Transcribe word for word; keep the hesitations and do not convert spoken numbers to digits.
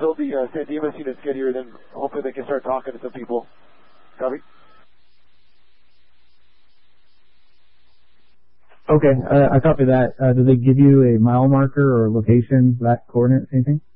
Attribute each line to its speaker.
Speaker 1: until the uh, San Dimas units get here, then hopefully they can start talking to some people. Copy?
Speaker 2: Okay, uh, I copy that. Uh, do they give you a mile marker or location, that coordinate, anything?